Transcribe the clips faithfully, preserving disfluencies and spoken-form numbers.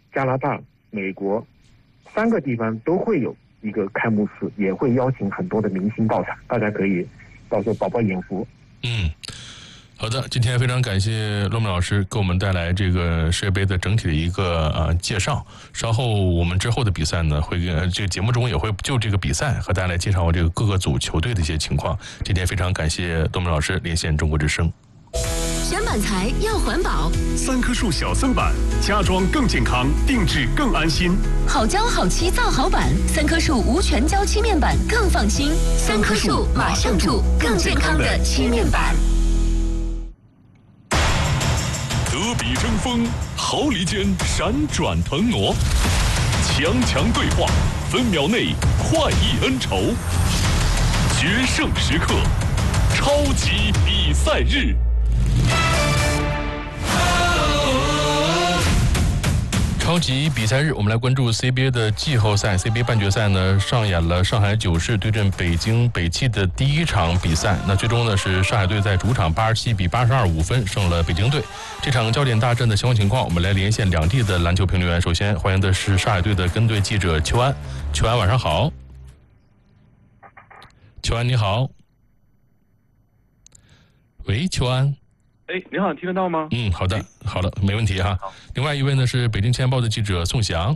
加拿大、美国三个地方都会有一个开幕式，也会邀请很多的明星到场，大家可以到时候饱饱眼福。 嗯。好的，今天非常感谢骆明老师给我们带来这个世界杯的整体的一个呃介绍。稍后我们之后的比赛呢，会跟这个节目中也会就这个比赛和大家来介绍这个各个组球队的一些情况。今天非常感谢骆明老师连线中国之声。 选板材要环保， 三棵树小森板，家装更健康，定制更安心。 好胶好漆造好板，三棵树无全胶漆面板更放心。三棵树马上住更健康的漆面板。 德比争锋，毫厘间闪转腾挪，强强对话，分秒内快意恩仇，决胜时刻，超级比赛日。 超级比赛日，我们来关注 C B A 的季后赛。C B A 半决赛呢，上演了上海九市对阵北京北汽的第一场比赛。那最终呢，是上海队在主场八十七比八十二五分胜了北京队。这场焦点大战的相关情况，我们来连线两地的篮球评论员。首先欢迎的是上海队的跟队记者邱安。邱安，晚上好。邱安，你好。喂，邱安。 哎，你好，听得到吗？ 嗯，好的，好的，没问题哈。另外一位呢是北京青年报的记者宋翔。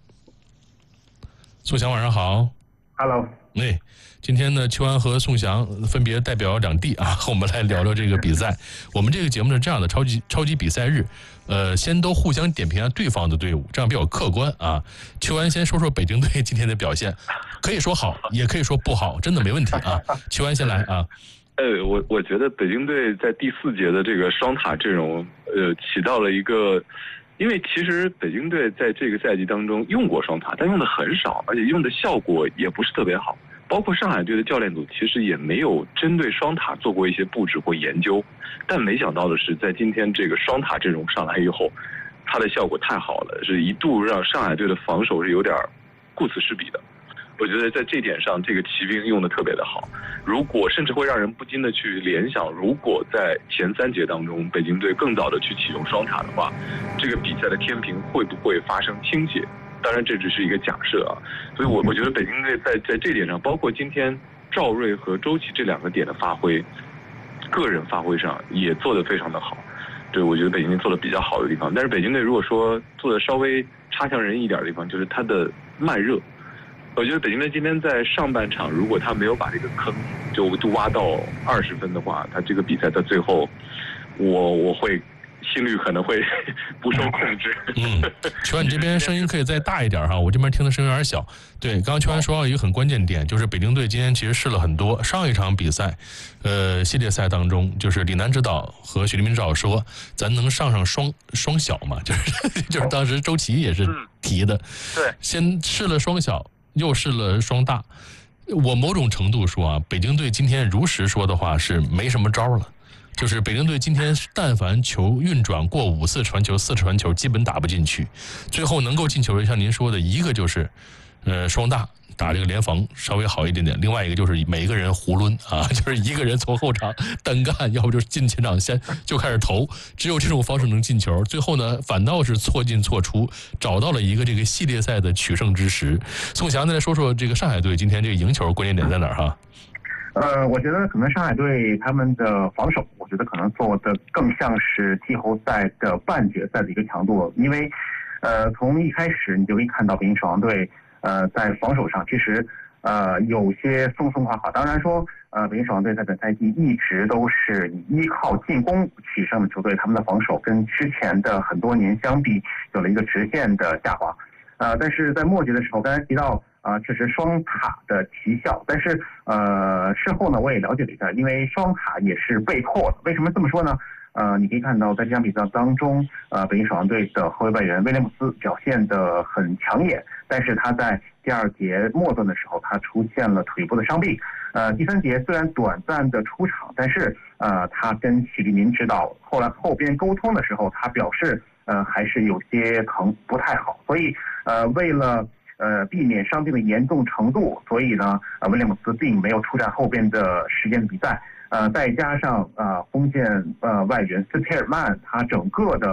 宋翔，晚上好。 Hello。 哎，今天呢，邱安和宋翔分别代表两地啊，和我们来聊聊这个比赛。我们这个节目是这样的，超级超级比赛日，呃，先都互相点评一下对方的队伍，这样比较客观啊。邱安先说说北京队今天的表现，可以说好，也可以说不好，真的没问题啊。邱安先来啊。 呃，我我觉得北京队在第四节的这个双塔阵容，呃，起到了一个，因为其实北京队在这个赛季当中用过双塔，但用的很少，而且用的效果也不是特别好。包括上海队的教练组其实也没有针对双塔做过一些布置或研究，但没想到的是，在今天这个双塔阵容上来以后，它的效果太好了，是一度让上海队的防守是有点顾此失彼的。我觉得在这点上，这个骑兵用的特别的好。如果甚至会让人不禁的去联想，如果在前三节当中，北京队更早的去启用双塔的话，这个比赛的天平会不会发生倾斜？当然，这只是一个假设啊。所以我我觉得北京队在在这点上，包括今天赵睿和周琦这两个点的发挥，个人发挥上也做得非常的好。对，我觉得北京队做的比较好的地方。但是北京队如果说做的稍微差强人意一点的地方，就是他的慢热。我觉得北京队今天在上半场，如果他没有把这个坑就就挖到二十分的话，他这个比赛到最后，我我会心率可能会不受控制。 嗯，邱安，你这边声音可以再大一点哈，我这边听的声音有点小。对，刚刚邱安说到一个很关键点，就是北京队今天其实试了很多。上一场比赛，呃，系列赛当中，就是李楠指导和许立明指导说，咱能上上双双小嘛？就是就是当时周琦也是提的， 嗯、对， 先试了双小。又试了双大，我某种程度说啊，北京队今天如实说的话是没什么招了。就是北京队今天但凡球运转过五次传球、四次传球，基本打不进去。最后能够进球的，像您说的，一个就是呃双大打这个联防稍微好一点点，另外一个就是每一个人囫抡啊，就是一个人从后场单干，要不就是进前场先就开始投，只有这种方式能进球。最后呢，反倒是错进错出，找到了一个这个系列赛的取胜之时。宋翔再来说说这个上海队今天这个赢球关键点在哪儿哈？ 呃，我觉得可能上海队他们的防守，我觉得可能做的更像是季后赛的半决赛的一个强度，因为呃从一开始你就可以看到北京首钢队呃在防守上其实呃有些松松垮垮。当然说呃北京首钢队在本赛季一直都是以依靠进攻取胜的球队，他们的防守跟之前的很多年相比有了一个直线的下滑。呃，但是在末节的时候，刚才提到啊、呃，确实双塔的奇效，但是呃，事后呢，我也了解了一下，因为双塔也是被迫的。为什么这么说呢？呃，你可以看到在这场比赛当中，呃，北京首钢队的后卫外援威廉姆斯表现得很抢眼，但是他在第二节末段的时候，他出现了腿部的伤病。呃，第三节虽然短暂的出场，但是呃，他跟许立明指导后来后边沟通的时候，他表示呃还是有些疼，不太好，所以呃，为了呃避免伤病的严重程度，所以呢，呃，威廉姆斯并没有出战后边的时间的比赛。呃，再加上呃锋线呃外援斯皮尔曼，他整个的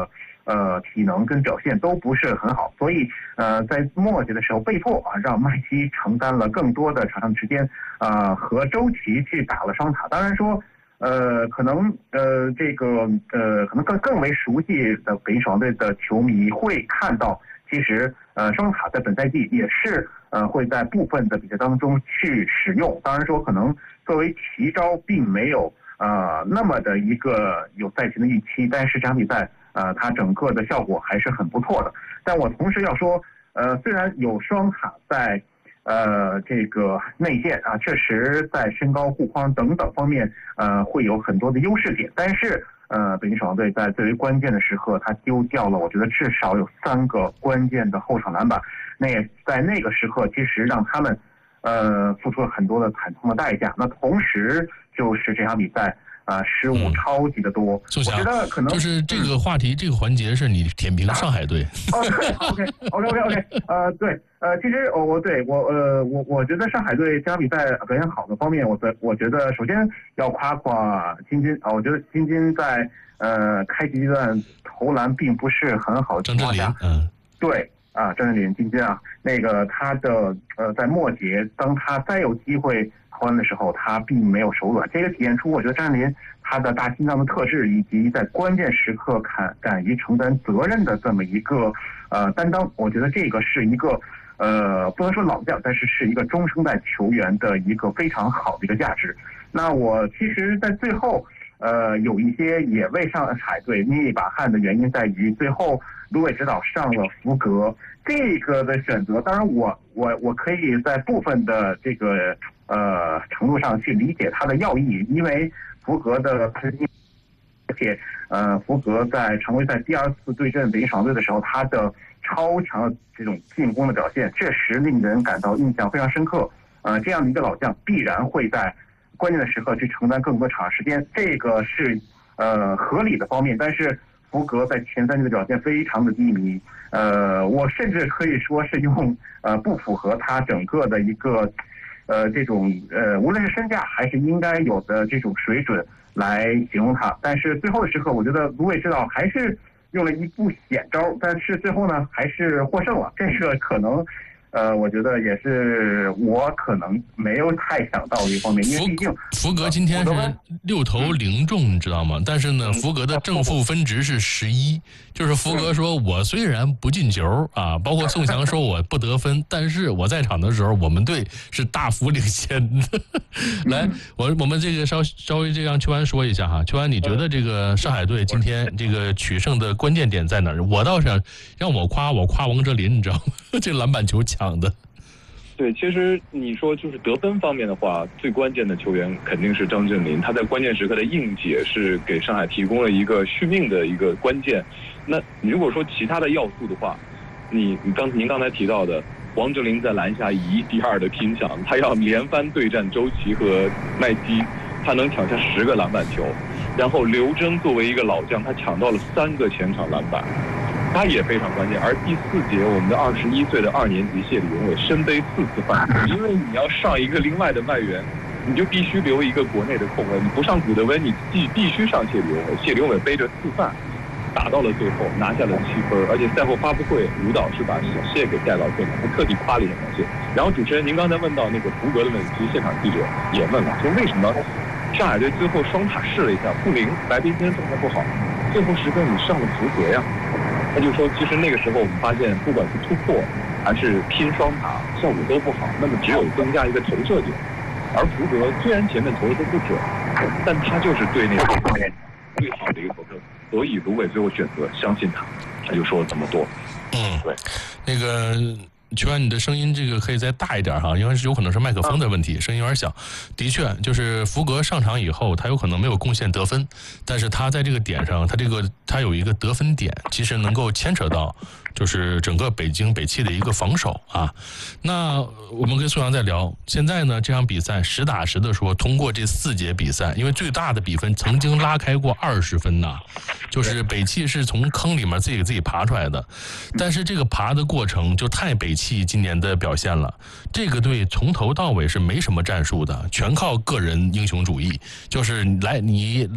呃体能跟表现都不是很好，所以呃在末节的时候被迫啊让麦基承担了更多的场上时间，啊、呃、和周琦去打了双塔。当然说。呃，可能呃，这个呃，可能更更为熟悉的北京首航队的球迷会看到，其实呃，双塔在本赛季也是呃会在部分的比赛当中去使用。当然说，可能作为奇招，并没有呃那么的一个有赛前的预期，但是这场比赛呃，它整个的效果还是很不错的。但我同时要说，呃，虽然有双塔在。呃，这个内线啊，确实在身高、护框等等方面，呃，会有很多的优势点。但是，呃，北京首航队在最为关键的时刻，他丢掉了，我觉得至少有三个关键的后场篮板。那也在那个时刻，其实让他们，呃，付出了很多的惨痛的代价。那同时，就是这场比赛。啊，失误超级的多。 宋翔， 我觉得可能就是这个话题，嗯、这个环节是你舔评上海队。 哦，对 ，OK，OK，OK，OK， 呃，对，呃，其实我我对我呃我我觉得上海队这场比赛表现好的方面，我觉我觉得首先要夸夸金金啊，我觉得金金在呃开局阶段投篮并不是很好的情况下， 嗯， 对。啊，张镇麟金金啊，那个他的呃，在末节，当他再有机会投篮的时候，他并没有手软。这个体现出我觉得张镇麟他的大心脏的特质，以及在关键时刻敢敢于承担责任的这么一个呃担当。我觉得这个是一个呃不能说老将，但是是一个中生代球员的一个非常好的一个价值。那我其实，在最后。呃，有一些也为上海队捏一把汗的原因在于，最后卢伟指导上了福格这个的选择。当然我，我我我可以在部分的这个呃程度上去理解他的要义，因为福格的，而且呃福格在常规赛第二次对阵北京首航队的时候，他的超强的这种进攻的表现，确实令人感到印象非常深刻。呃，这样的一个老将必然会在。关键的时刻去承担更多场时间，这个是呃合理的方面。但是福格在前三局的表现非常的低迷，呃，我甚至可以说是用呃不符合他整个的一个呃这种呃无论是身价还是应该有的这种水准来形容他。但是最后的时刻，我觉得卢伟指导还是用了一步险招，但是最后呢还是获胜了。这个可能。呃，我觉得也是我可能没有太想到的一方面，因为毕竟福格今天是六投零中，你知道吗？但是呢，福格的正负分值是十一，就是福格说我虽然不进球啊，包括宋翔说我不得分，但是我在场的时候，我们队是大幅领先的。来，我我们这个稍稍微这样，邱安说一下哈，邱安，你觉得这个上海队今天这个取胜的关键点在哪儿？我倒想让我夸我夸王哲林，你知道吗？这篮板球抢的。 对，其实你说就是得分方面的话，最关键的球员肯定是张镇麟，他在关键时刻的应解是给上海提供了一个续命的一个关键。那如果说其他的要素的话，你你刚您刚才提到的王哲林在篮下以一敌二的拼抢，他要连番对战周琦和麦基，他能抢下十个篮板球，然后刘铮作为一个老将，他抢到了三个前场篮板。他也非常关键，而第四节我们的二十一岁的二年级谢李永伟身背四次犯规，因为你要上一个另外的外援，你就必须留一个国内的空位，你不上古德温，你必必须上谢李永伟。谢李永伟背着四犯打到了最后，拿下了七分，而且赛后发布会舞蹈是把小谢给带到现场，他特地夸了一下小谢。然后主持人您刚才问到那个福格的问题，现场记者也问了，说为什么上海队最后双塔试了一下，布林白冰今天状态不好，最后时刻你上了福格呀。他就说，其实那个时候我们发现，不管是突破还是拼双塔，效果都不好。那么只有增加一个投射点，而福格虽然前面投的都不准，但他就是对那个最好的一个投射。所以卢伟最后选择相信他，他就说了这么多。 嗯， 对， 那个。邱安，你的声音这个可以再大一点哈，因为有可能是麦克风的问题，声音有点小。的确，就是福格上场以后，他有可能没有贡献得分，但是他在这个点上，他这个他有一个得分点，其实能够牵扯到就是整个北京北汽的一个防守啊。那我们跟宋阳在聊，现在呢这场比赛实打实的说，通过这四节比赛，因为最大的比分曾经拉开过二十分呐，就是北汽是从坑里面自己给自己爬出来的，但是这个爬的过程就太北汽今年的表现了，这个队从头到尾是没什么战术的，全靠个人英雄主义，就是来你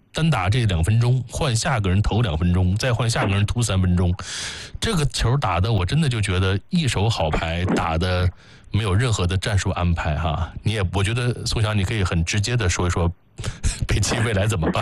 单打这两分钟，换下个人投两分钟，再换下个人突三分钟，这个球打的我真的就觉得一手好牌，打的没有任何的战术安排哈。你也我觉得宋翔你可以很直接的说一说北汽未来怎么办？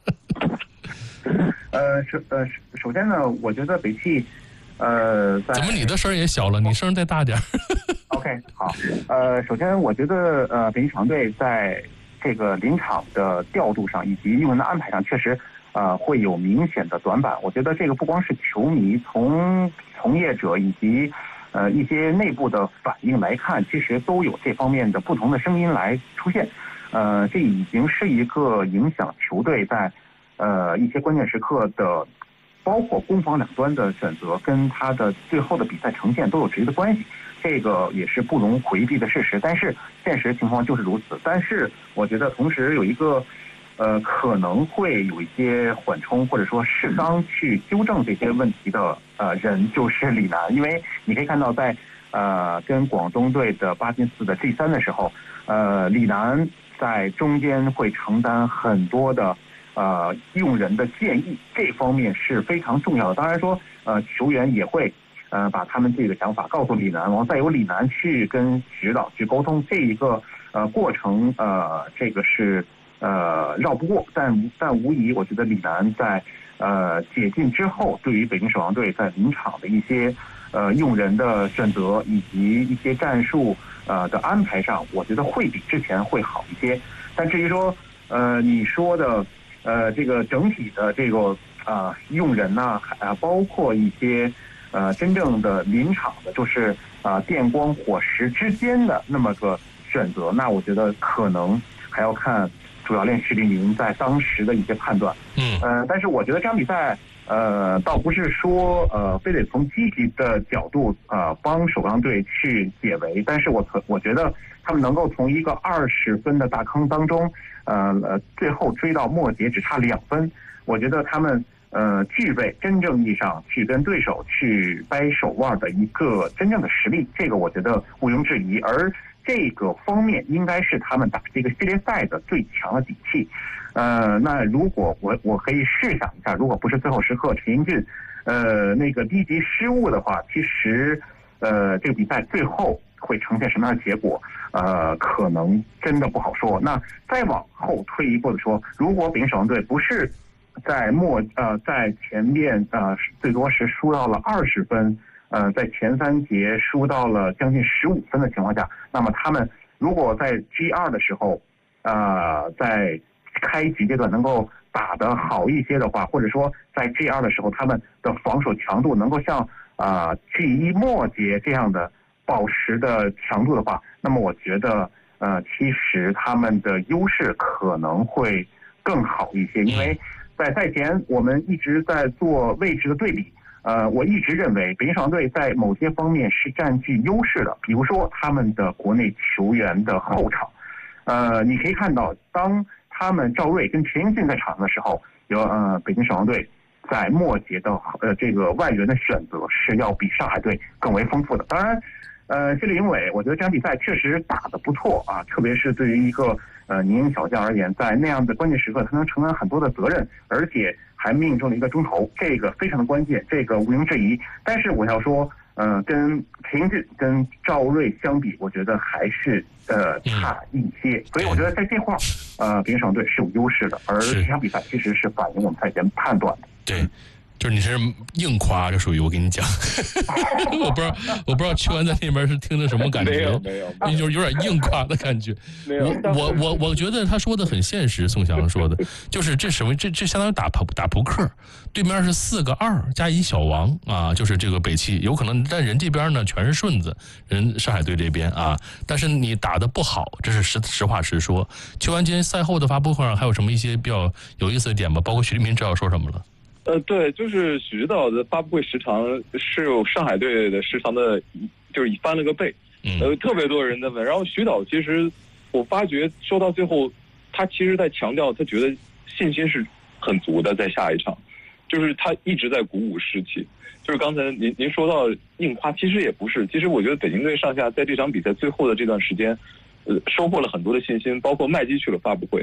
呃，首呃首先呢，我觉得北汽。呃， 怎么你的声也小了？你声再大点。 OK， 好。呃，首先我觉得呃，北京首钢队在这个临场的调度上以及用人的安排上，确实呃会有明显的短板。我觉得这个不光是球迷，从从业者以及呃一些内部的反应来看，其实都有这方面的不同的声音来出现。呃，这已经是一个影响球队在呃一些关键时刻的。包括攻防两端的选择跟他的最后的比赛呈现都有直接的关系，这个也是不容回避的事实。但是现实情况就是如此。但是我觉得同时有一个，呃，可能会有一些缓冲或者说适当去纠正这些问题的呃人，就是李楠。因为你可以看到在呃跟广东队的八进四的 G 三的时候，呃，李楠在中间会承担很多的。呃，用人的建议这方面是非常重要的。当然说，呃，球员也会呃把他们这个想法告诉李楠，然后再由李楠去跟指导去沟通。这一个呃过程，呃，这个是呃绕不过，但但无疑，我觉得李楠在呃解禁之后，对于北京首钢队在临场的一些呃用人的选择以及一些战术呃的安排上，我觉得会比之前会好一些。但至于说呃你说的。呃，这个整体的这个啊、呃、用人呢，啊包括一些呃真正的临场的，就是啊、呃、电光火石之间的那么个选择，那我觉得可能还要看主教练许利民在当时的一些判断。 嗯， 呃，但是我觉得这场比赛呃倒不是说呃非得从积极的角度呃帮首钢队去解围，但是我我觉得他们能够从一个二十分的大坑当中。呃呃，最后追到末节只差两分，我觉得他们呃具备真正意义上去跟对手去掰手腕的一个真正的实力，这个我觉得毋庸置疑。而这个方面应该是他们打这个系列赛的最强的底气。呃，那如果我我可以试想一下，如果不是最后时刻陈英俊呃那个低级失误的话，其实呃这个比赛最后会呈现什么样的结果？呃，可能真的不好说。那再往后退一步的说，如果北京首钢队不是在末呃在前面呃最多是输到了二十分，呃在前三节输到了将近十五分的情况下，那么他们如果在 G 二 的时候，呃在开局阶段能够打得好一些的话，或者说在 G 二 的时候他们的防守强度能够像啊、呃、G 一 末节这样的保持的强度的话，那么我觉得呃其实他们的优势可能会更好一些。因为在赛前我们一直在做位置的对比，呃我一直认为北京首钢队在某些方面是占据优势的，比如说他们的国内球员的后场，呃你可以看到当他们赵睿跟陈英俊在场的时候，有呃北京首钢队在末节的呃这个外援的选择是要比上海队更为丰富的。当然呃，谢立云伟，我觉得这场比赛确实打得不错啊，特别是对于一个呃年轻小将而言，在那样的关键时刻，他能承担很多的责任，而且还命中了一个中投，这个非常的关键，这个毋庸置疑。但是我要说，呃，跟陈英俊、跟赵睿相比，我觉得还是呃差一些。所以我觉得在这块儿，呃，北京首钢队是有优势的，而这场比赛其实是反映我们赛前判断的。 对。就是你是硬夸，这属于我跟你讲，我不知道我不知道邱安在那边是听的什么感觉， 没有没有， 你就是有点硬夸的感觉。我我我我觉得他说的很现实，宋翔说的，就是这什么这这相当于打扑打扑克，对面是四个二加一小王啊，就是这个北汽有可能，但人这边呢全是顺子，人上海队这边啊，但是你打的不好，这是实实话实说。邱安今天赛后的发布会上还有什么一些比较有意思的点吗？包括许立民知道说什么了？ 呃，对，就是许指导的发布会时长是有上海队的时长的，就是翻了个倍，呃，特别多人在问。然后许导其实我发觉说到最后，他其实在强调，他觉得信心是很足的，在下一场，就是他一直在鼓舞士气。就是刚才您您说到硬夸，其实也不是，其实我觉得北京队上下在这场比赛最后的这段时间，呃，收获了很多的信心，包括麦基去了发布会。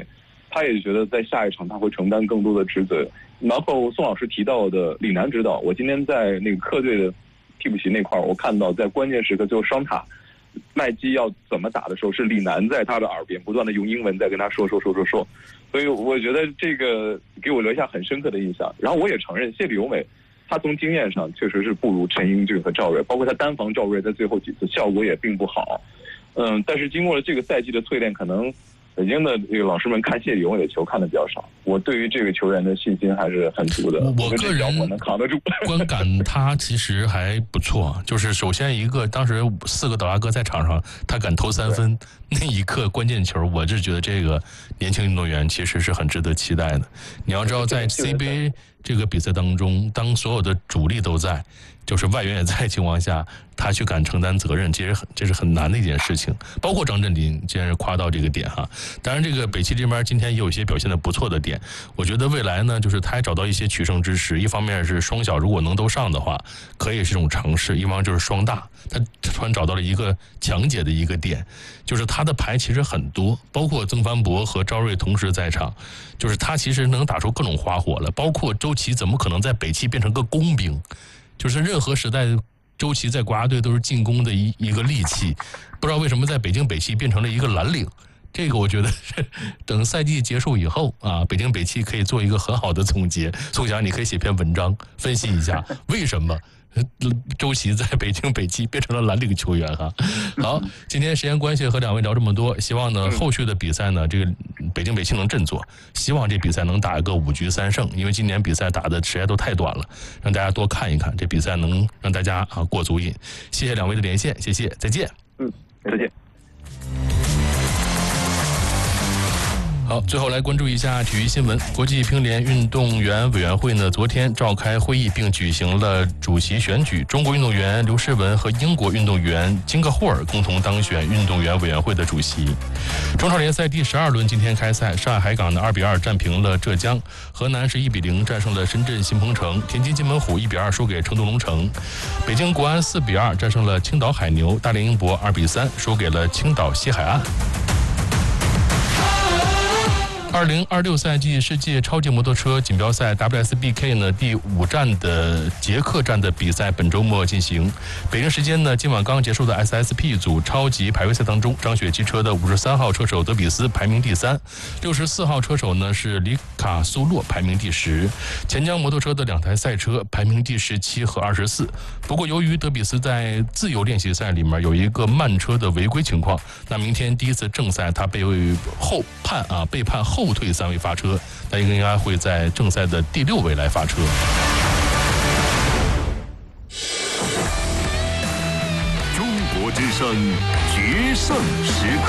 他也觉得在下一场他会承担更多的职责。然后宋老师提到的李楠指导，我今天在那个客队的替补席那块儿，我看到在关键时刻最后双塔麦基要怎么打的时候，是李楠在他的耳边不断的用英文在跟他说说说说说，所以我觉得这个给我留下很深刻的印象。然后我也承认谢里尤美他从经验上确实是不如陈英俊和赵睿，包括他单防赵睿在最后几次效果也并不好。嗯，但是经过了这个赛季的淬炼，可能北京的这个老师们看谢里尤美的球看的比较少，我对于这个球员的信心还是很足的。 我个人我能扛得住。 观感他其实还不错，就是首先一个，当时四个倒拉哥在场上，他敢投三分，那一刻关键球，我是觉得这个年轻运动员其实是很值得期待的。你要知道，在 C B A 这个比赛当中，当所有的主力都在，就是外援也在情况下，他去敢承担责任，其实很这是很难的一件事情。包括张镇麟，既然是夸到这个点哈，当然这个北汽这边今天也有一些表现的不错的点，我觉得未来呢，就是他也找到一些取胜之时。一方面是双小如果能都上的话，可以是一种尝试；一方面就是双大，他突然找到了一个强解的一个点，就是他的牌其实很多，包括曾凡博和赵睿同时在场，就是他其实能打出各种花火了。包括周琦怎么可能在北汽变成个工兵？就是任何时代，周琦在国家队都是进攻的一一个利器，不知道为什么在北京北汽变成了一个蓝领。这个我觉得是等赛季结束以后啊，北京北汽可以做一个很好的总结。宋翔，你可以写篇文章分析一下为什么周琦在北京北汽变成了蓝领球员哈。好，今天时间关系和两位聊这么多，希望呢后续的比赛呢，这个北京北汽能振作，希望这比赛能打一个五局三胜，因为今年比赛打的时间都太短了，让大家多看一看，这比赛能让大家啊过足瘾。谢谢两位的连线，谢谢，再见。 嗯，再见。 好，最后来关注一下体育新闻。国际乒联运动员委员会呢，昨天召开会议并举行了主席选举。中国运动员刘诗雯和英国运动员金克霍尔共同当选运动员委员会的主席。中超联赛第十二轮今天开赛，上海海港的二比二战平了浙江，河南是一比零战胜了深圳新鹏城，天津津门虎一比二输给成都龙城，北京国安四比二战胜了青岛海牛，大连英博二比三输给了青岛西海岸。二零二六赛季世界超级摩托车锦标赛 W S B K 呢第五站的捷克站的比赛本周末进行。北京时间呢，今晚刚结束的 S S P 组超级排位赛当中，张雪汽车的五十三号车手德比斯排名第三，六十四号车手呢是里卡苏洛排名第十，钱江摩托车的两台赛车排名第十七和二十四。不过由于德比斯在自由练习赛里面有一个慢车的违规情况，那明天第一次正赛他被后判啊被判后后退三位发车，他应该会在正赛的第六位来发车。 中国之声决胜时刻。